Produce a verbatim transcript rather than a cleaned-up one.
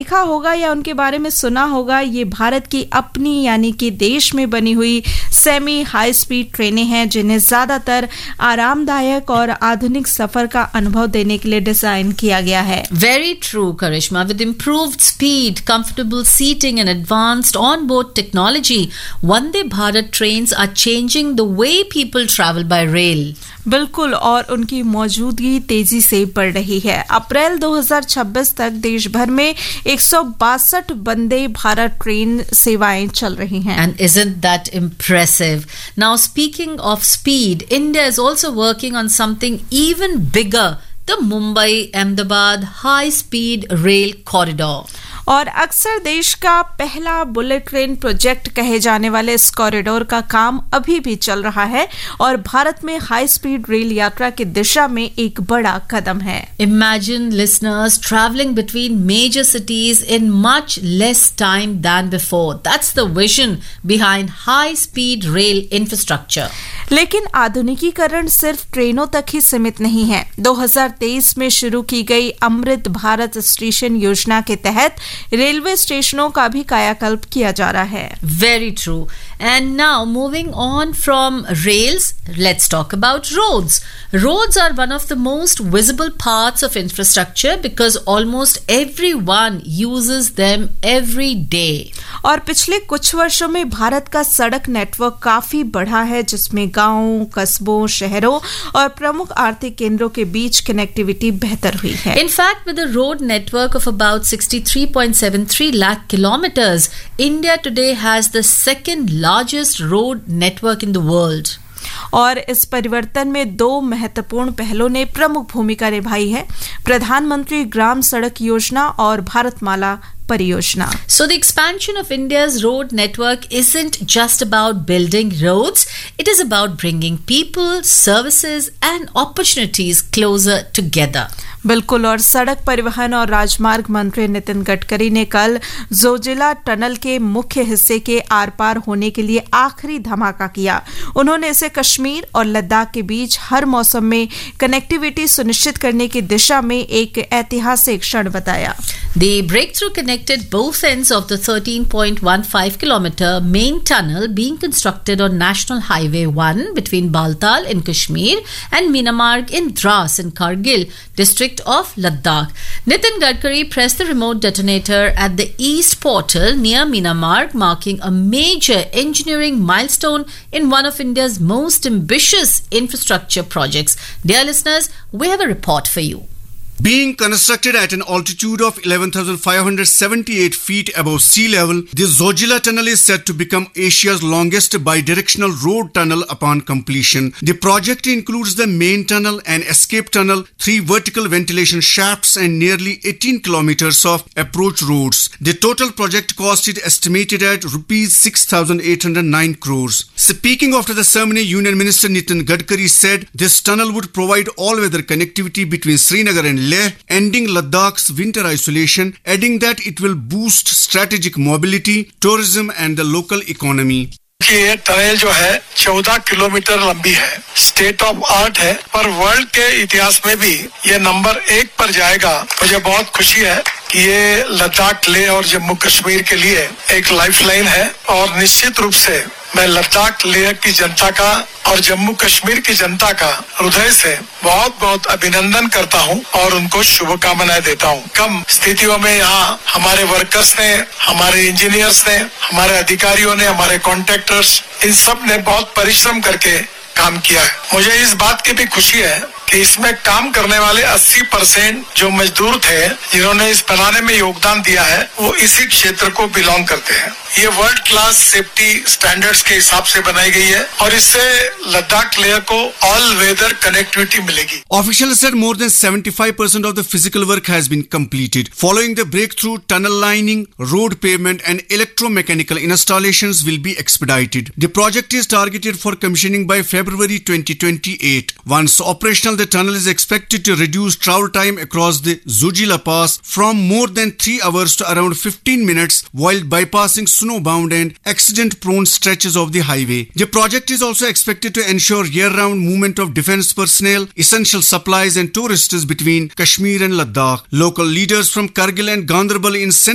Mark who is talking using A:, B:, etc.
A: देखा होगा या उनके बारे में सुना होगा, ये भारत की अपनी यानी कि देश में बनी हुई सेमी हाई स्पीड ट्रेनें हैं जिन्हें ज्यादातर आरामदायक और आधुनिक सफर का अनुभव देने के लिए डिजाइन किया गया है.
B: Very true, Karishma. With improved speed, comfortable seating and advanced onboard technology, Vande Bharat trains are changing the way people travel by rail.
A: बिल्कुल, और उनकी मौजूदगी तेजी से बढ़ रही है. अप्रैल दो हज़ार छब्बीस तक देश भर में एक सौ बासठ वंदे भारत ट्रेन सेवाएं चल रही हैं.
B: And isn't that impressive? Now, speaking of speed, India is also working on something even bigger, the Mumbai-Ahmedabad high-speed rail corridor.
A: और अक्सर देश का पहला बुलेट ट्रेन प्रोजेक्ट कहे जाने वाले इस कॉरिडोर का काम अभी भी चल रहा है और भारत में हाई स्पीड रेल यात्रा की दिशा में एक बड़ा कदम है.
B: Imagine listeners traveling between major cities in much less time than before. That's the vision behind high speed rail infrastructure.
A: लेकिन आधुनिकीकरण सिर्फ ट्रेनों तक ही सीमित नहीं है. दो हज़ार तेईस में शुरू की गई अमृत भारत स्टेशन योजना के तहत रेलवे स्टेशनों का भी कायाकल्प किया जा रहा है.
B: Very true. And now moving on from rails, let's talk about roads. Roads are one of the most visible parts of infrastructure because almost everyone uses them every day.
A: और पिछले कुछ वर्षों में भारत का सड़क नेटवर्क काफी बढ़ा है जिसमें गांवों, कस्बों, शहरों और प्रमुख आर्थिक केंद्रों के बीच कनेक्टिविटी बेहतर हुई है.
B: In fact, with a road network of about sixty-three point seven three lakh kilometers, India today has the second largest road network in the world.
A: और इस परिवर्तन में दो महत्वपूर्ण पहलों ने प्रमुख भूमिका निभाई है, प्रधानमंत्री ग्राम सड़क योजना और भारतमाला परियोजना.
B: So the expansion of India's road network isn't just about building roads, it is about bringing people, services and opportunities closer together.
A: बिल्कुल, और सड़क परिवहन और राजमार्ग मंत्री नितिन गडकरी ने कल जोजिला टनल के मुख्य हिस्से के आर पार होने के लिए आखिरी धमाका किया. उन्होंने इसे कश्मीर और लद्दाख के बीच हर मौसम में कनेक्टिविटी सुनिश्चित करने की दिशा में एक ऐतिहासिक क्षण बताया.
B: The breakthrough connected both ends of the thirteen point one five kilometer main tunnel being constructed on National Highway one between Baltal in Kashmir and Minamarg in Dras in Kargil district of Ladakh. Nitin Gadkari pressed the remote detonator at the East Portal near Minamarg, marking a major engineering milestone in one of India's most ambitious infrastructure projects. Dear listeners, we have a report for you.
C: Being constructed at an altitude of eleven thousand five hundred seventy-eight feet above sea level, the Zojila Tunnel is set to become Asia's longest bidirectional road tunnel upon completion. The project includes the main tunnel, an escape tunnel, three vertical ventilation shafts and nearly eighteen kilometers of approach roads. The total project cost is estimated at rupees six thousand eight hundred nine crores. Speaking after the ceremony, Union Minister Nitin Gadkari said this tunnel would provide all-weather connectivity between Srinagar and Leh, ending Ladakh's winter isolation, adding that it will boost strategic mobility, tourism and the local economy.
D: ये tunnel जो है चौदह kilometre लंबी है, state of art है, पर world के इतिहास में भी ये नंबर एक पर जाएगा. मुझे बहुत खुशी है कि ये लद्दाख, लेह और जम्मू कश्मीर के लिए एक लाइफलाइन है और निश्चित रूप से मैं लद्दाख, लेह की जनता का और जम्मू कश्मीर की जनता का हृदय से बहुत बहुत अभिनंदन करता हूं और उनको शुभकामनाएं देता हूं. कम स्थितियों में यहाँ हमारे वर्कर्स ने, हमारे इंजीनियर्स ने, हमारे अधिकारियों ने, हमारे कॉन्ट्रैक्टर्स, इन सब ने बहुत परिश्रम करके काम किया है. मुझे इस बात की भी खुशी है कि इसमें काम करने वाले अस्सी परसेंट जो मजदूर थे जिन्होंने इस बनाने में योगदान दिया है वो इसी क्षेत्र को बिलोंग करते हैं. ये वर्ल्ड क्लास सेफ्टी स्टैंडर्ड्स के हिसाब से बनाई गई है और इससे लद्दाख लेह को ऑल वेदर कनेक्टिविटी मिलेगी.
C: Officials said more than seventy-five percent of the physical work has been completed. Following the breakthrough, tunnel lining, road pavement and electromechanical installations will be expedited. The project is targeted for commissioning by February twenty twenty-eight. Once operational, the tunnel is expected to reduce travel time across the Zojila Pass from more than three hours to around fifteen minutes while bypassing snow-bound and accident-prone stretches of the highway. The project is also expected to ensure year-round movement of defense personnel, essential supplies and tourists between Kashmir and Ladakh. Local leaders from Kargil and Ganderbal in